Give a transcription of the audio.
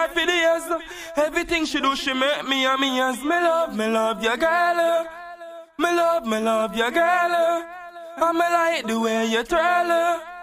her for the years. Everything she do, she make me and me as me love your girl. Me love your girl. And me like the way you twirl.